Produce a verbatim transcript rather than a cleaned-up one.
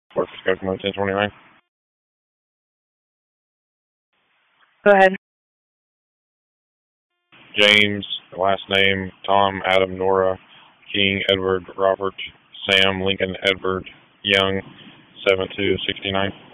Fourth Scotia ten twenty-nine. Go ahead. James, last name, Tom, Adam, Nora, King, Edward, Robert, Sam, Lincoln, Edward, Young, seven two six nine.